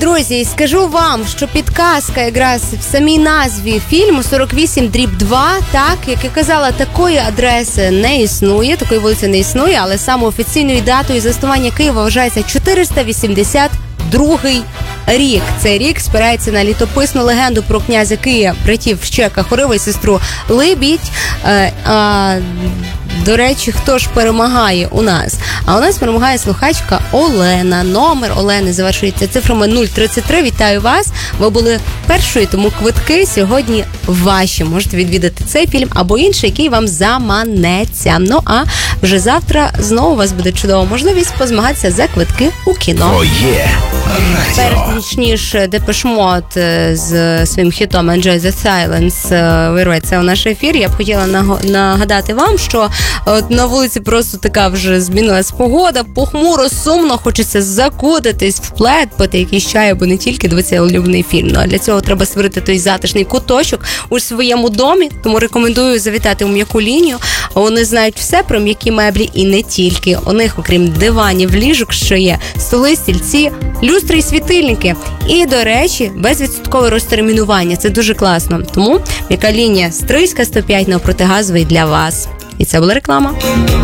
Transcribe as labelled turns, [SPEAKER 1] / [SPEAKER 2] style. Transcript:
[SPEAKER 1] друзі, скажу вам, що підказка якраз в самій назві фільму 48/2, так, як я казала, такої адреси не існує, такої вулиці не існує, але саме офіційною датою заснування Києва вважається 482 рік. Цей рік спирається на літописну легенду про князя Кия, братів Щека Хорива і сестру Либідь. До речі, хто ж перемагає у нас? А у нас перемагає слухачка Олена. Номер Олени завершується цифрами 033. Вітаю вас. Ви були першою, тому квитки сьогодні ваші. Можете відвідати цей фільм або інший, який вам заманеться. Ну, а вже завтра знову у вас буде чудова можливість позмагатися за квитки у кіно.
[SPEAKER 2] Твоє радіо.
[SPEAKER 1] Перш ніж Депеш Мод з своїм хітом Enjoy the Silence вирветься у наш ефір, я б хотіла нагадати вам, що от на вулиці просто така вже змінилась погода, похмуро, сумно, хочеться закутатись в плед, пити якийсь чай, або не тільки дивитися улюблений фільм. Ну, а для цього треба створити той затишний куточок у своєму домі, тому рекомендую завітати у м'яку лінію. Вони знають все про м'які меблі і не тільки. У них, окрім диванів, ліжок, що є столи, стільці, люстри і світильники. І, до речі, безвідсоткове розтермінування. Це дуже класно. Тому м'яка лінія Стрийська 105 навпроти Газової для вас. І це була реклама.